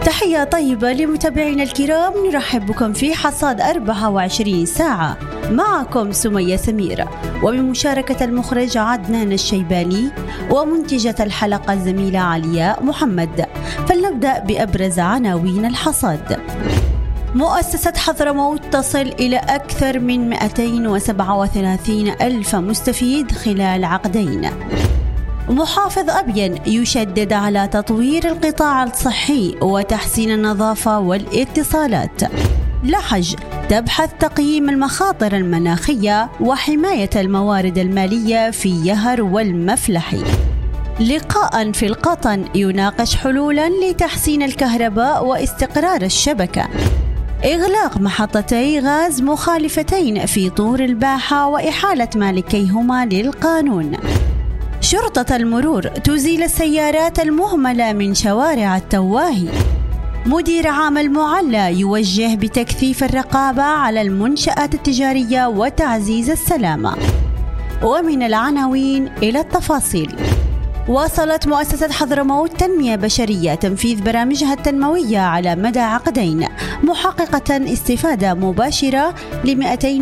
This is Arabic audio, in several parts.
تحية طيبة لمتابعينا الكرام، نرحب بكم في حصاد 24 ساعة. معكم سمية سميرة، وبمشاركة المخرج عدنان الشيباني، ومنتجة الحلقة الزميلة علياء محمد. فلنبدأ بأبرز عناوين الحصاد. مؤسسة حضرموت تصل إلى أكثر من 237 ألف مستفيد خلال عقدين. محافظ أبين يشدد على تطوير القطاع الصحي وتحسين النظافة والاتصالات. لحج تبحث تقييم المخاطر المناخية وحماية الموارد المالية في يهر والمفلحي. لقاء في القطن يناقش حلولا لتحسين الكهرباء واستقرار الشبكة. إغلاق محطتي غاز مخالفتين في طور الباحة وإحالة مالكيهما للقانون. شرطة المرور تزيل السيارات المهملة من شوارع التواهي. مدير عام المعلى يوجه بتكثيف الرقابة على المنشآت التجارية وتعزيز السلامة. ومن العناوين إلى التفاصيل. واصلت مؤسسة حضرموت تنمية بشرية تنفيذ برامجها التنموية على مدى عقدين، محققة استفادة مباشرة ل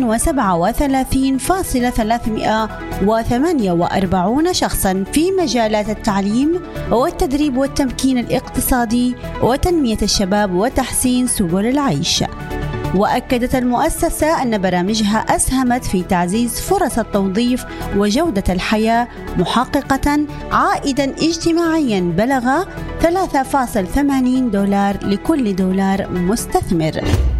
237,348 شخصا في مجالات التعليم والتدريب والتمكين الاقتصادي وتنمية الشباب وتحسين سبل العيش. وأكدت المؤسسة أن برامجها أسهمت في تعزيز فرص التوظيف وجودة الحياة، محققة عائدا اجتماعيا بلغ $3.80 لكل دولار مستثمر.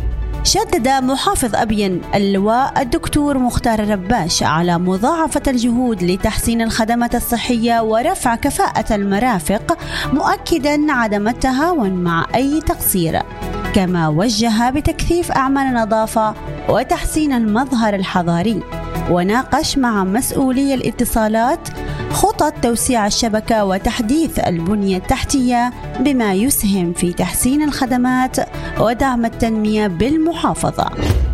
شدد محافظ أبين اللواء الدكتور مختار رباش على مضاعفة الجهود لتحسين الخدمات الصحية ورفع كفاءة المرافق، مؤكدا عدم التهاون مع أي تقصير. كما وجه بتكثيف أعمال النظافة وتحسين المظهر الحضاري. وناقش مع مسؤولي الاتصالات خطط توسيع الشبكة وتحديث البنية التحتية بما يسهم في تحسين الخدمات ودعم التنمية بالمحافظة.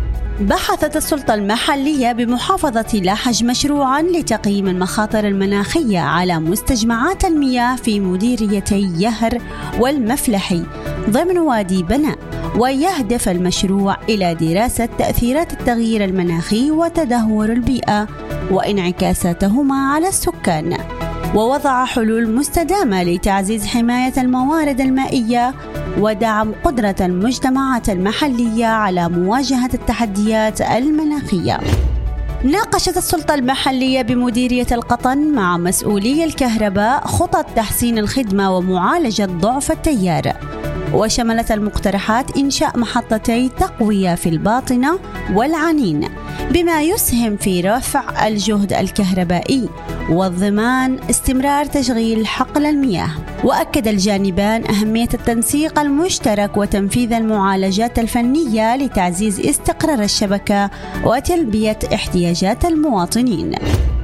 بحثت السلطة المحلية بمحافظة لحج مشروعا لتقييم المخاطر المناخية على مستجمعات المياه في مديريتي يهر والمفلحي ضمن وادي بناء، ويهدف المشروع إلى دراسة تأثيرات التغيير المناخي وتدهور البيئة وانعكاساتهما على السكان، ووضع حلول مستدامة لتعزيز حماية الموارد المائية ودعم قدرة المجتمعات المحلية على مواجهة التحديات المناخية. ناقشت السلطة المحلية بمديرية القطن مع مسؤولي الكهرباء خطط تحسين الخدمة ومعالجة ضعف التيار، وشملت المقترحات إنشاء محطتي تقوية في الباطنة والعنين بما يسهم في رفع الجهد الكهربائي والضمان استمرار تشغيل حقل المياه. وأكد الجانبان أهمية التنسيق المشترك وتنفيذ المعالجات الفنية لتعزيز استقرار الشبكة وتلبية احتياجات المواطنين.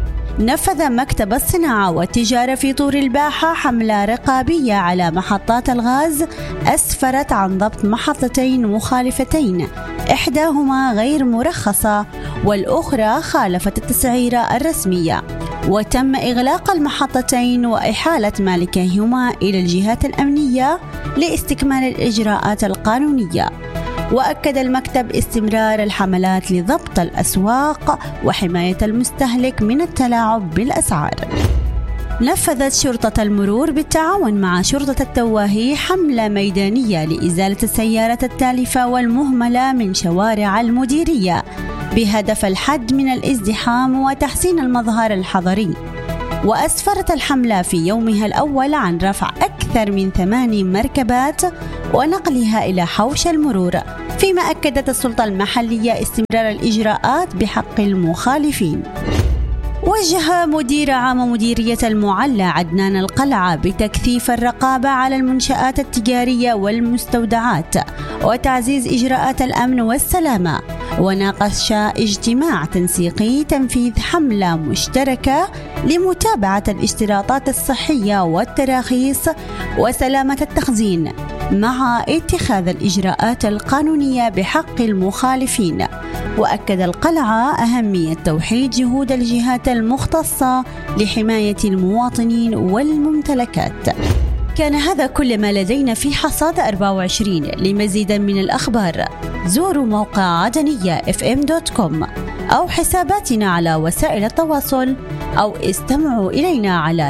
نفذ مكتب الصناعة والتجارة في طور الباحة حملة رقابية على محطات الغاز أسفرت عن ضبط محطتين مخالفتين، إحداهما غير مرخصة والأخرى خالفت التسعيرة الرسمية، وتم إغلاق المحطتين وإحالة مالكيهما إلى الجهات الأمنية لاستكمال الإجراءات القانونية. وأكد المكتب استمرار الحملات لضبط الأسواق وحماية المستهلك من التلاعب بالأسعار. نفذت شرطة المرور بالتعاون مع شرطة التواهي حملة ميدانية لإزالة السيارات التالفة والمهملة من شوارع المديرية بهدف الحد من الازدحام وتحسين المظهر الحضري. وأسفرت الحملة في يومها الأول عن رفع أكثر من 8 مركبات ونقلها إلى حوش المرور، فيما أكدت السلطة المحلية استمرار الإجراءات بحق المخالفين. وجه مدير عام مديرية المعلى عدنان القلعة بتكثيف الرقابة على المنشآت التجارية والمستودعات وتعزيز إجراءات الأمن والسلامة. وناقش اجتماع تنسيقي تنفيذ حملة مشتركة لمتابعة الاشتراطات الصحية والتراخيص وسلامة التخزين مع اتخاذ الإجراءات القانونية بحق المخالفين. وأكد القلعة أهمية توحيد جهود الجهات المختصة لحماية المواطنين والممتلكات. كان هذا كل ما لدينا في حصاد 24. لمزيد من الأخبار زوروا موقع عدنية fm.com أو حساباتنا على وسائل التواصل، أو استمعوا إلينا على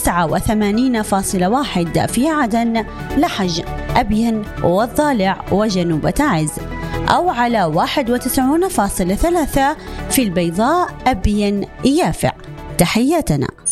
89.1 في عدن، لحج، أبين والضالع وجنوب تعز، أو على 91.3 في البيضاء، أبين، يافع. تحياتنا.